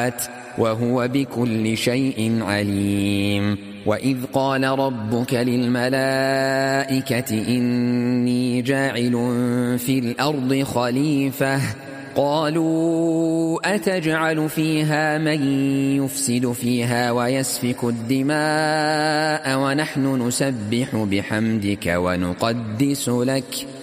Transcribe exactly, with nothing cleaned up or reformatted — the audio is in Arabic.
السماوات وهو بكل شيء عليم. وإذ قال ربك للملائكة إني جاعل في الأرض خليفة قالوا أتجعل فيها من يفسد فيها ويسفك الدماء ونحن نسبح بحمدك ونقدس لك